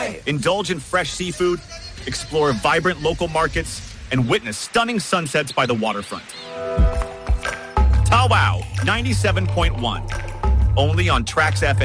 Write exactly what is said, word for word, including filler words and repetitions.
Enjoy! Indulge in fresh seafood, explore vibrant local markets, and witness stunning sunsets by the waterfront. Tawow ninety-seven point one. Only on Trax F M.